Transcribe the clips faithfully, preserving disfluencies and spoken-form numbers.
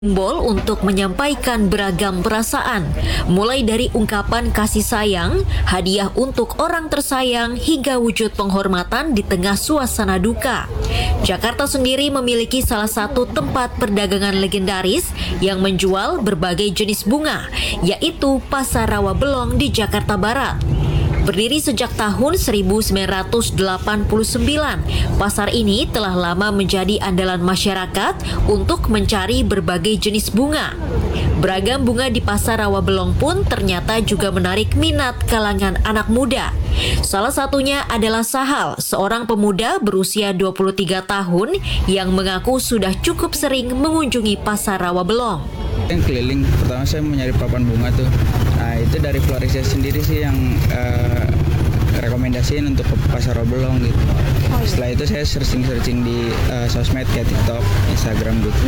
Simbol untuk menyampaikan beragam perasaan, mulai dari ungkapan kasih sayang, hadiah untuk orang tersayang, hingga wujud penghormatan di tengah suasana duka. Jakarta sendiri memiliki salah satu tempat perdagangan legendaris yang menjual berbagai jenis bunga, yaitu Pasar Rawa Belong di Jakarta Barat. Berdiri sejak tahun seribu sembilan ratus delapan puluh sembilan, pasar ini telah lama menjadi andalan masyarakat untuk mencari berbagai jenis bunga. Beragam bunga di Pasar Rawa Belong pun ternyata juga menarik minat kalangan anak muda. Salah satunya adalah Sahal, seorang pemuda berusia dua puluh tiga tahun yang mengaku sudah cukup sering mengunjungi Pasar Rawa Belong. Yang keliling, pertama saya mau nyari papan bunga tuh. Nah itu dari floristnya sendiri sih yang uh, rekomendasiin untuk ke Pasar Rawa Belong gitu. Setelah itu saya searching-searching di uh, sosmed kayak TikTok, Instagram gitu.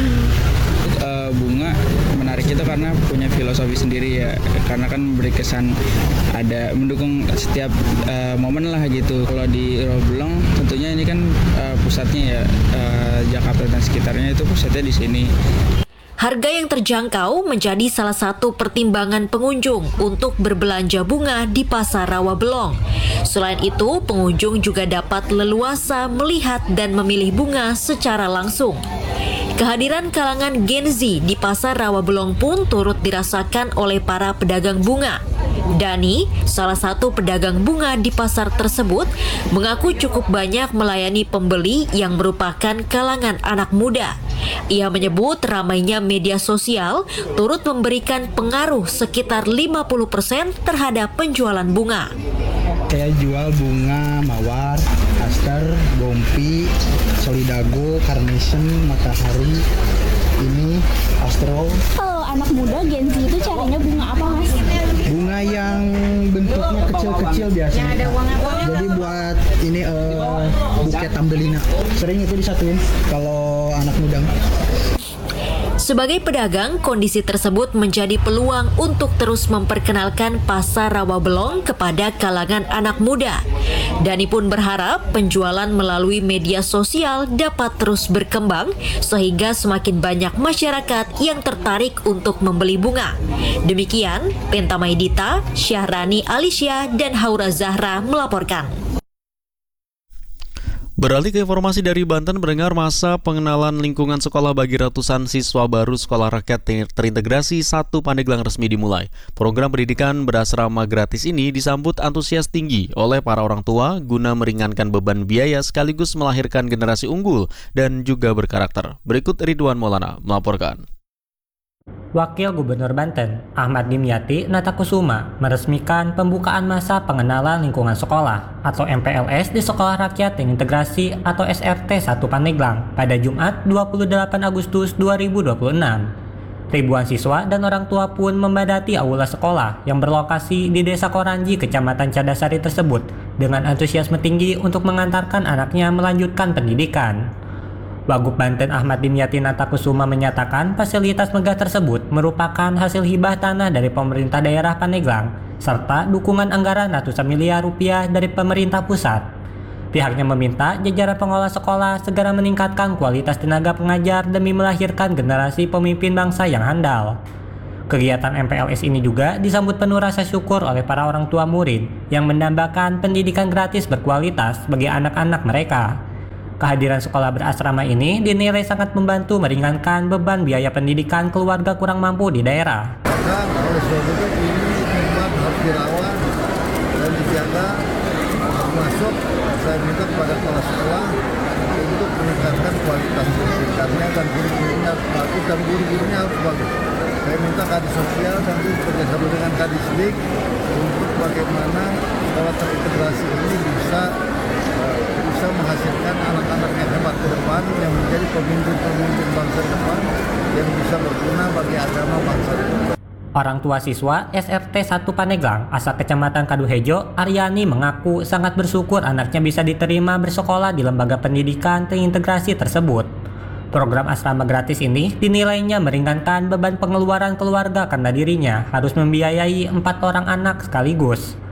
Uh, bunga menarik itu karena punya filosofi sendiri ya, karena kan memberi kesan ada mendukung setiap uh, momen lah gitu. Kalau di Rawa Belong tentunya ini kan uh, pusatnya ya uh, Jakarta dan sekitarnya, itu pusatnya di sini. Harga yang terjangkau menjadi salah satu pertimbangan pengunjung untuk berbelanja bunga di Pasar Rawa Belong. Selain itu, pengunjung juga dapat leluasa melihat dan memilih bunga secara langsung. Kehadiran kalangan Gen Z di Pasar Rawa Belong pun turut dirasakan oleh para pedagang bunga. Dani, salah satu pedagang bunga di pasar tersebut, mengaku cukup banyak melayani pembeli yang merupakan kalangan anak muda. Ia menyebut ramainya media sosial turut memberikan pengaruh sekitar lima puluh persen terhadap penjualan bunga. Saya jual bunga mawar, aster, gompi, solidago, carnation, matahari, ini astro. Kalau anak muda Gen Z itu caranya bunga apa, Mas? Bunga yang bentuknya kecil-kecil biasanya. Jadi buat ini uh, buket tambelina. Sering itu disatuin kalau anak muda. Sebagai pedagang, kondisi tersebut menjadi peluang untuk terus memperkenalkan Pasar Rawa Belong kepada kalangan anak muda. Dani pun berharap penjualan melalui media sosial dapat terus berkembang sehingga semakin banyak masyarakat yang tertarik untuk membeli bunga. Demikian, Penta Maidita, Syahrani Alicia, dan Haura Zahra melaporkan. Beralih ke informasi dari Banten, mendengar masa pengenalan lingkungan sekolah bagi ratusan siswa baru Sekolah Rakyat Terintegrasi satu Pandeglang resmi dimulai. Program pendidikan berasrama gratis ini disambut antusias tinggi oleh para orang tua guna meringankan beban biaya sekaligus melahirkan generasi unggul dan juga berkarakter. Berikut Ridwan Maulana melaporkan. Wakil Gubernur Banten, Ahmad Dimyati Natakusuma, meresmikan pembukaan masa pengenalan lingkungan sekolah atau M P L S di Sekolah Rakyat Terintegrasi atau S R T satu Pandeglang pada Jumat dua puluh delapan Agustus dua ribu dua puluh enam. Ribuan siswa dan orang tua pun memadati aula sekolah yang berlokasi di Desa Koranji, Kecamatan Cadasari tersebut dengan antusiasme tinggi untuk mengantarkan anaknya melanjutkan pendidikan. Wagub Banten Ahmad Dimyati Natakusuma menyatakan fasilitas megah tersebut merupakan hasil hibah tanah dari pemerintah daerah Pandeglang serta dukungan anggaran ratusan miliar rupiah dari pemerintah pusat. Pihaknya meminta jajaran pengelola sekolah segera meningkatkan kualitas tenaga pengajar demi melahirkan generasi pemimpin bangsa yang handal. Kegiatan M P L S ini juga disambut penuh rasa syukur oleh para orang tua murid yang mendambakan pendidikan gratis berkualitas bagi anak-anak mereka. Kehadiran sekolah berasrama ini dinilai sangat membantu meringankan beban biaya pendidikan keluarga kurang mampu di daerah. Maka oleh sebab itu ini memang harus dirawat dan dijaga, termasuk saya minta kepada kepala sekolah untuk meningkatkan kualitas pendidikannya dan guru-gurunya harus bagus dan guru-gurunya harus bagus. Saya minta Kadis Sosial nanti bekerjasama dengan Kadisdik untuk bagaimana sekolah terintegrasi ini bisa bisa menghasilkan anak-anak yang hebat ke depan, yang menjadi pemimpin-pemimpin bangsa ke depan, yang bisa berguna bagi agama bangsa ke depan. Orang tua siswa S R T satu Pandeglang asal Kecamatan Kaduhejo, Aryani mengaku sangat bersyukur anaknya bisa diterima bersekolah di lembaga pendidikan terintegrasi tersebut. Program asrama gratis ini dinilainya meringankan beban pengeluaran keluarga karena dirinya harus membiayai empat orang anak sekaligus.